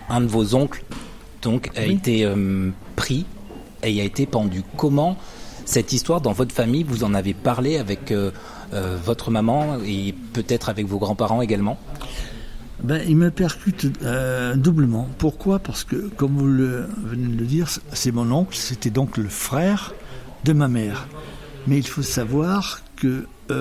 un de vos oncles donc, a été pris et a été pendu. Comment cette histoire, dans votre famille, vous en avez parlé avec votre maman et peut-être avec vos grands-parents également ? Il me percute doublement. Pourquoi ? Parce que, comme vous venez de le dire, c'est mon oncle, c'était donc le frère de ma mère. Mais il faut savoir que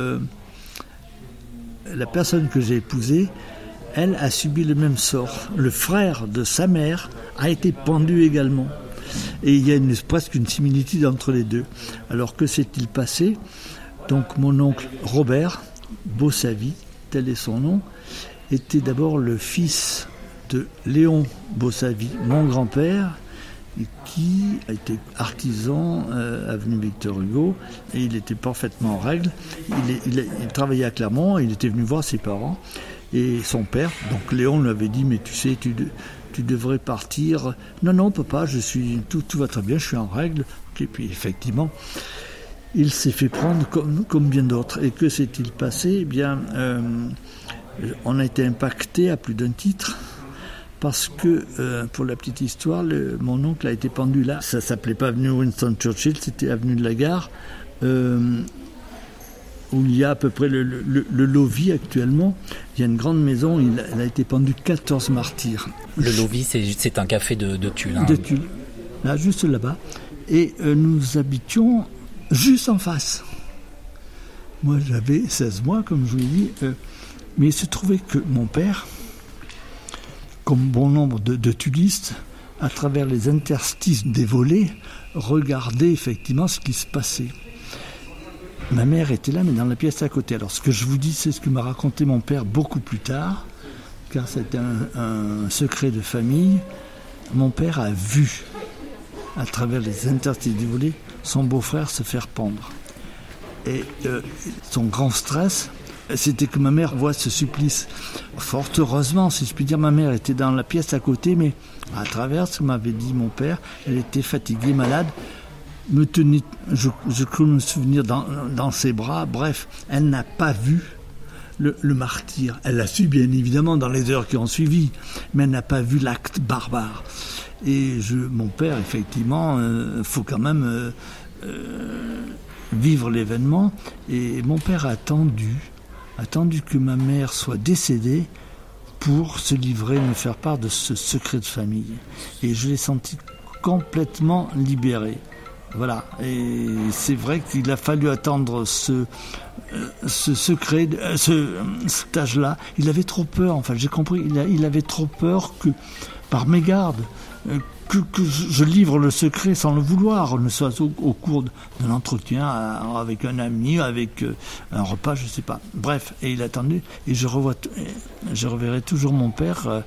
la personne que j'ai épousée, elle a subi le même sort. Le frère de sa mère a été pendu également. Et il y a presque une similitude entre les deux. Alors que s'est-il passé ? Donc mon oncle Robert Bossavy, tel est son nom, était d'abord le fils de Léon Bossavy, mon grand-père, qui a été artisan avenue Victor Hugo, et il était parfaitement en règle. Il travaillait à Clermont, il était venu voir ses parents, et son père, donc Léon lui avait dit « mais tu sais, tu devrais partir. » « Non, papa, tout va très bien, je suis en règle. » Et puis effectivement, il s'est fait prendre comme bien d'autres. Et que s'est-il passé ? Eh bien, on a été impacté à plus d'un titre, parce que, pour la petite histoire, mon oncle a été pendu là. Ça s'appelait pas avenue Winston Churchill, c'était avenue de la Gare, où il y a à peu près le Lovis actuellement. Il y a une grande maison, elle a été pendue 14 martyrs. Le Lovis, c'est un café de Tulle. De Tulle, là, juste là-bas. Et nous habitions juste en face. Moi, j'avais 16 mois, comme je vous l'ai dit, mais il se trouvait que mon père, comme bon nombre de tullistes, à travers les interstices des volets, regardait effectivement ce qui se passait. Ma mère était là, mais dans la pièce à côté. Alors, ce que je vous dis, c'est ce que m'a raconté mon père beaucoup plus tard, car c'était un secret de famille. Mon père a vu, à travers les interstices du volet, son beau-frère se faire pendre. Et son grand stress, c'était que ma mère voit ce supplice. Fort heureusement, si je puis dire, ma mère était dans la pièce à côté, mais à travers ce que m'avait dit mon père, elle était fatiguée, malade, me tenait, je crois me souvenir, dans ses bras. Bref, elle n'a pas vu le martyr. Elle l'a su, bien évidemment, dans les heures qui ont suivi, mais elle n'a pas vu l'acte barbare. Et mon père, effectivement, faut quand même vivre l'événement. Et mon père a attendu que ma mère soit décédée pour se livrer, me faire part de ce secret de famille. Et je l'ai senti complètement libéré. Voilà. Et c'est vrai qu'il a fallu attendre ce secret, cet âge-là. Il avait trop peur, enfin j'ai compris, il avait trop peur que, par mégarde, que je livre le secret sans le vouloir, ne soit au cours d'un entretien avec un ami, avec un repas, je ne sais pas. Bref, et il a attendu, et je reverrai toujours mon père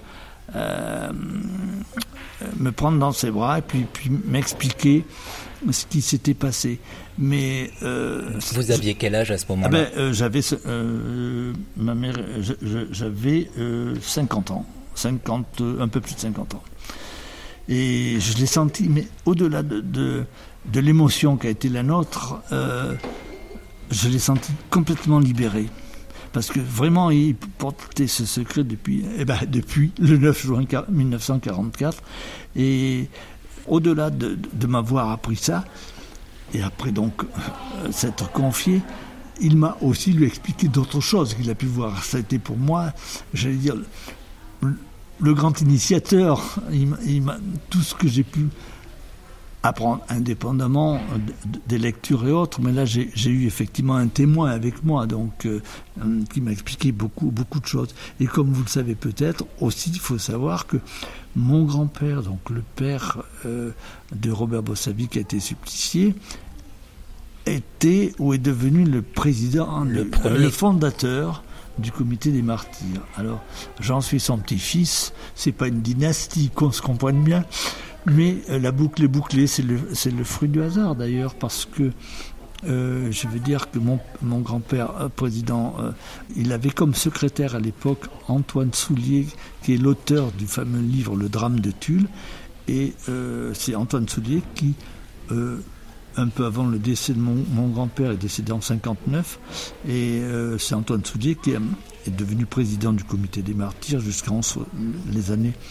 me prendre dans ses bras et puis m'expliquer ce qui s'était passé. Mais vous aviez quel âge à ce moment-là ? J'avais ma mère, j'avais 50 ans, un peu plus de 50 ans. Et je l'ai senti, mais au-delà de l'émotion qui a été la nôtre, je l'ai senti complètement libéré. Parce que vraiment, il portait ce secret depuis le 9 juin 1944. Et au-delà de m'avoir appris ça, et après donc s'être confié, il m'a aussi lui expliqué d'autres choses qu'il a pu voir. Ça a été pour moi, j'allais dire, le grand initiateur. Il m'a tout ce que j'ai pu apprendre indépendamment des lectures et autres, mais là j'ai eu effectivement un témoin avec moi, donc qui m'a expliqué beaucoup de choses. Et comme vous le savez peut-être, aussi il faut savoir que mon grand-père, donc le père de Robert Bossavy qui a été supplicié, était ou est devenu le président, le fondateur du comité des martyrs. Alors j'en suis son petit-fils, c'est pas une dynastie, qu'on se comprenne bien. Mais la boucle est bouclée, c'est le fruit du hasard d'ailleurs, parce que je veux dire que mon grand-père président, il avait comme secrétaire à l'époque Antoine Soulier, qui est l'auteur du fameux livre Le drame de Tulle, et c'est Antoine Soulier qui, un peu avant le décès de mon grand-père, est décédé en 59, et c'est Antoine Soulier qui est devenu président du comité des martyrs jusqu'en les années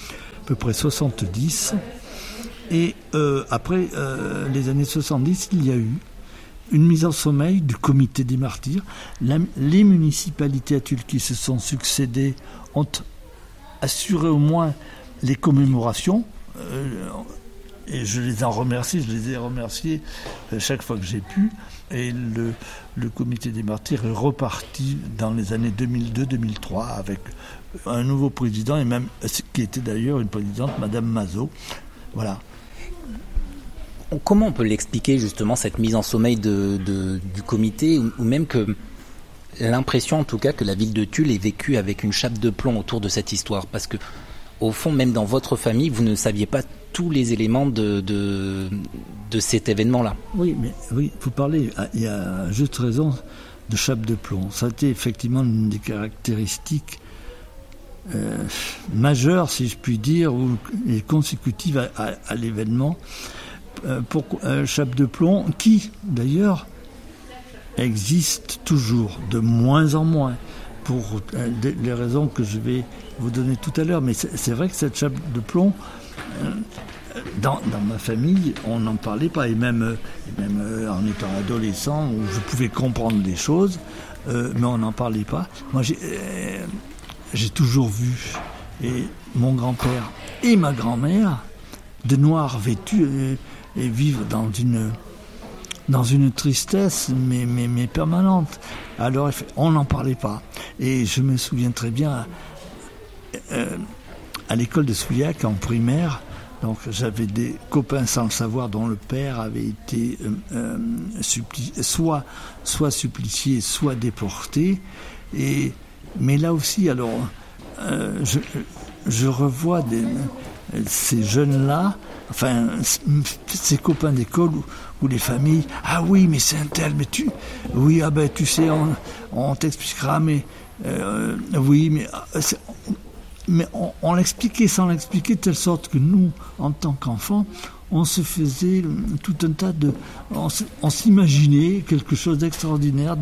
peu près 70. Et après les années 70, il y a eu une mise en sommeil du comité des martyrs. Les municipalités à Tulle qui se sont succédées ont assuré au moins les commémorations. Et je les ai remerciés chaque fois que j'ai pu. Et le comité des martyrs est reparti dans les années 2002-2003 avec un nouveau président, et même qui était d'ailleurs une présidente, Madame Mazot. Voilà. Comment on peut l'expliquer justement, cette mise en sommeil du comité, ou même que l'impression en tout cas que la ville de Tulle est vécue avec une chape de plomb autour de cette histoire? Parce que au fond, même dans votre famille, vous ne saviez pas tous les éléments de cet événement-là. Oui, vous parlez, il y a juste raison, de chape de plomb. Ça a été effectivement une des caractéristiques majeures, si je puis dire, et consécutives à l'événement. Pour chape de plomb, qui d'ailleurs existe toujours, de moins en moins, pour les raisons que je vais vous donner tout à l'heure. Mais c'est vrai que cette chape de plomb, dans ma famille, on n'en parlait pas. Et même en étant adolescent, où je pouvais comprendre les choses, mais on n'en parlait pas. Moi, j'ai toujours vu mon grand-père et ma grand-mère de noir vêtus et vivre dans une tristesse mais permanente. Alors on n'en parlait pas. Et je me souviens très bien à l'école de Souillac en primaire. Donc j'avais des copains sans le savoir dont le père avait été soit supplicié, soit déporté. Mais là aussi, alors je revois ces jeunes-là, enfin ces copains d'école où les familles, ah oui mais c'est un tel, mais tu sais on t'expliquera, mais oui mais on l'expliquait sans l'expliquer, de telle sorte que nous en tant qu'enfants on se faisait tout un tas on s'imaginait quelque chose d'extraordinaire,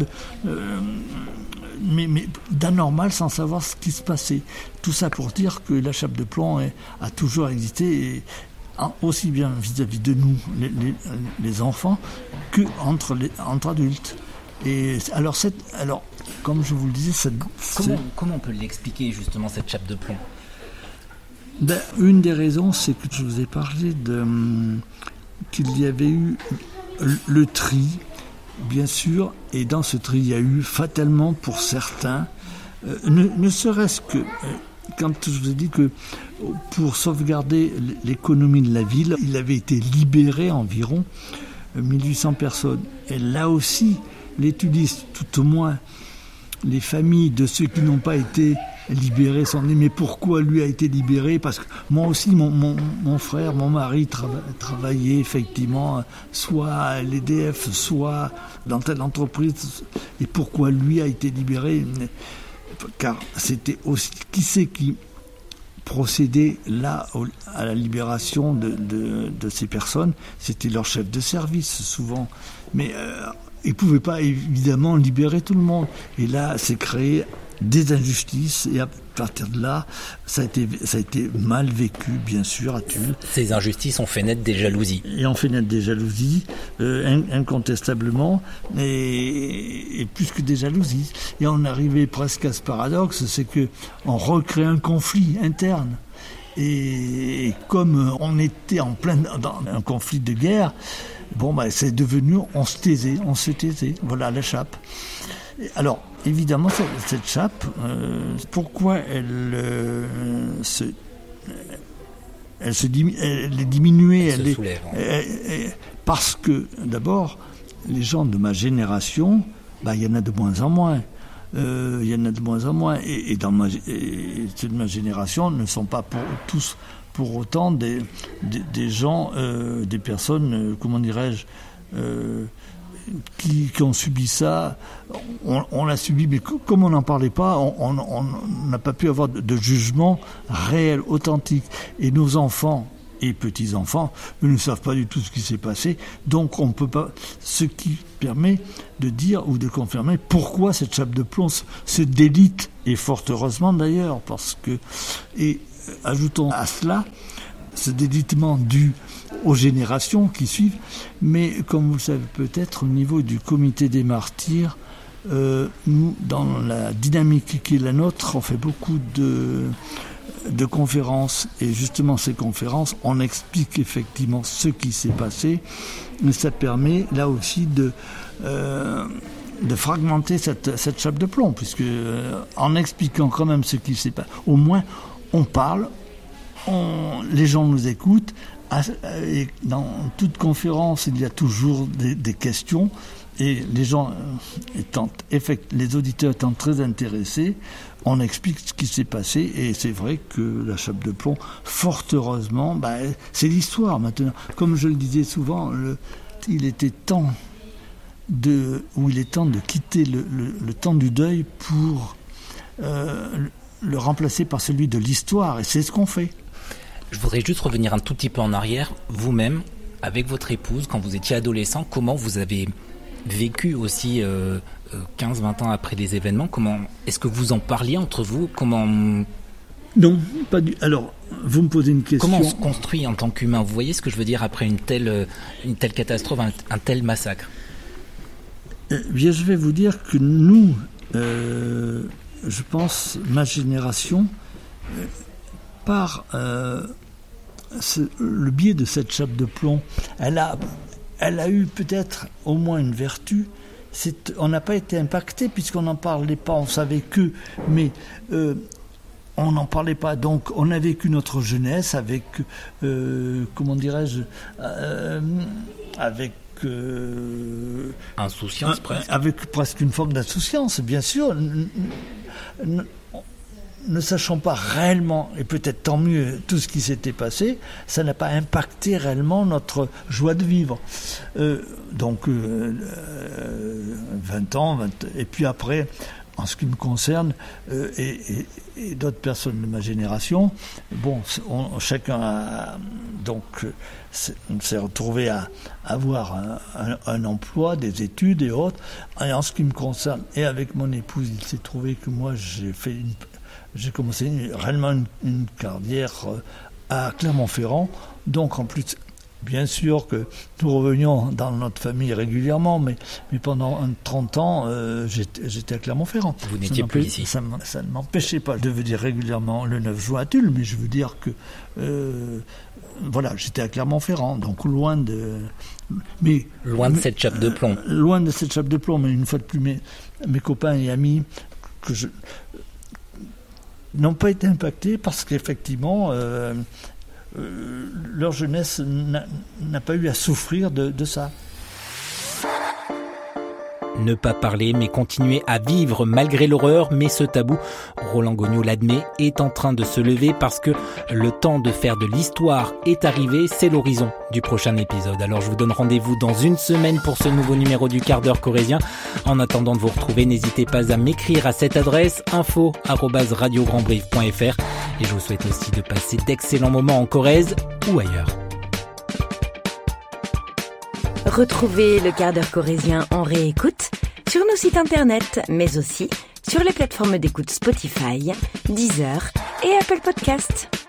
mais d'anormal, sans savoir ce qui se passait. Tout ça pour dire que la chape de plomb a toujours existé, et aussi bien vis-à-vis de nous, les enfants, que entre adultes. Et alors comme je vous le disais, comment on peut l'expliquer justement, cette chape de plomb? Une des raisons, c'est que je vous ai parlé qu'il y avait eu le tri, bien sûr, et dans ce tri, il y a eu fatalement pour certains, ne serait-ce que quand je vous ai dit que pour sauvegarder l'économie de la ville, il avait été libéré environ 1800 personnes. Et là aussi, l'étudiant, tout au moins les familles de ceux qui n'ont pas été libérés sont dit mais pourquoi lui a été libéré? Parce que moi aussi mon frère, mon mari travaillait effectivement soit à l'EDF, soit dans telle entreprise, et pourquoi lui a été libéré? Car c'était aussi qui procédait là à la libération de ces personnes, c'était leur chef de service souvent, mais ils ne pouvaient pas évidemment libérer tout le monde, et là c'est créé des injustices, et à partir de là, ça a été mal vécu, bien sûr, à Tulle. Ces injustices ont fait naître des jalousies. Et ont fait naître des jalousies, incontestablement, et plus que des jalousies. Et on arrivait presque à ce paradoxe, c'est qu'on recrée un conflit interne. Et comme on était en plein dans un conflit de guerre, c'est devenu, on se taisait, voilà la chape. Alors, évidemment, cette chape, pourquoi elle est diminuée, elle se soulève. Parce que, d'abord, les gens de ma génération, il y en a de moins en moins. Et ceux de ma génération ne sont pas tous pour autant des gens, des personnes, comment dirais-je, qui ont subi ça. On l'a subi, mais comme on n'en parlait pas, on n'a pas pu avoir de jugement réel, authentique. Et nos enfants et petits-enfants, eux ne savent pas du tout ce qui s'est passé, donc on ne peut pas, ce qui permet de dire ou de confirmer pourquoi cette chape de plomb se délite, et fort heureusement d'ailleurs, parce que, et ajoutons à cela ce délitement dû aux générations qui suivent, mais comme vous le savez peut-être, au niveau du comité des martyrs, nous, dans la dynamique qui est la nôtre, on fait beaucoup de conférences, et justement ces conférences, on explique effectivement ce qui s'est passé, mais ça permet là aussi de fragmenter cette chape de plomb, puisque en expliquant quand même ce qui s'est passé, au moins on parle, les gens nous écoutent, et dans toute conférence il y a toujours des questions, et les gens les auditeurs étant très intéressés, on explique ce qui s'est passé, et c'est vrai que la chape de plomb, fort heureusement, c'est l'histoire maintenant. Comme je le disais souvent, il est temps de quitter le temps du deuil pour le remplacer par celui de l'histoire, et c'est ce qu'on fait. Je voudrais juste revenir un tout petit peu en arrière. Vous-même, avec votre épouse, quand vous étiez adolescent, comment vous avez vécu aussi 15-20 ans après les événements? Comment est-ce que vous en parliez entre vous? Non, pas du. Alors, vous me posez une question. Comment on se construit en tant qu'humain? Vous voyez ce que je veux dire après une telle catastrophe, un tel massacre? Bien, je vais vous dire que nous, je pense, ma génération, par le biais de cette chape de plomb, elle a eu peut-être au moins une vertu. On n'a pas été impacté puisqu'on n'en parlait pas, on savait que, mais on n'en parlait pas. Donc on a vécu notre jeunesse avec, comment dirais-je, avec insouciance presque. Avec presque une forme d'insouciance, bien sûr. Ne sachant pas réellement, et peut-être tant mieux, tout ce qui s'était passé, ça n'a pas impacté réellement notre joie de vivre. Donc, 20 ans, et puis après, en ce qui me concerne, et d'autres personnes de ma génération, bon, chacun s'est retrouvé à avoir un emploi, des études et autres. Et en ce qui me concerne, et avec mon épouse, il s'est trouvé que moi, j'ai commencé réellement une carrière à Clermont-Ferrand. Donc en plus, bien sûr que nous revenions dans notre famille régulièrement, mais pendant 30 ans, j'étais à Clermont-Ferrand. Vous n'étiez plus ici. Ça ne m'empêchait pas de venir régulièrement le 9 juin à Tulle, mais je veux dire que voilà, j'étais à Clermont-Ferrand, donc loin de cette chape de plomb. Loin de cette chape de plomb, mais une fois de plus, mes copains et amis n'ont pas été impactés parce qu'effectivement leur jeunesse n'a pas eu à souffrir de ça. Ne pas parler, mais continuer à vivre malgré l'horreur. Mais ce tabou, Roland Gognaud l'admet, est en train de se lever parce que le temps de faire de l'histoire est arrivé. C'est l'horizon du prochain épisode. Alors je vous donne rendez-vous dans une semaine pour ce nouveau numéro du Quart d'heure corrézien. En attendant de vous retrouver, n'hésitez pas à m'écrire à cette adresse info@radiograndbrief.fr. Et je vous souhaite aussi de passer d'excellents moments en Corrèze ou ailleurs. Retrouvez le Quart d'heure corrézien en réécoute sur nos sites internet, mais aussi sur les plateformes d'écoute Spotify, Deezer et Apple Podcasts.